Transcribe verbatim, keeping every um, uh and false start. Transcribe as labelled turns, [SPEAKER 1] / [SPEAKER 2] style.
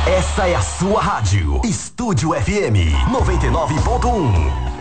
[SPEAKER 1] Essa é a sua rádio. Estúdio F M noventa e nove ponto um.